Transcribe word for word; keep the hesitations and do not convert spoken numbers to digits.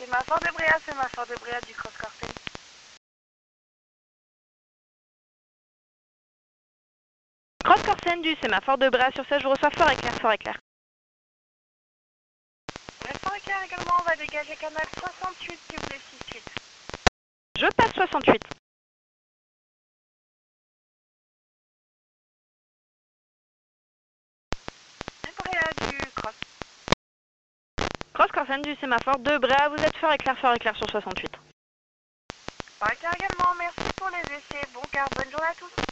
Sémaphore de Bréa, sémaphore de Bréa du Cross Corsen. Cross Corsen du sémaphore de Bréa sur seize, je reçois fort éclair, fort éclair. Ouais, fort éclair également, on va dégager canal soixante-huit si vous voulez six huit. Je passe soixante-huit. Bréa du Cross. Cross Corsen du sémaphore de Bréa, vous êtes fort éclair, fort éclair sur soixante-huit. Fort éclair également, merci pour les essais, bon car bonne journée à tous.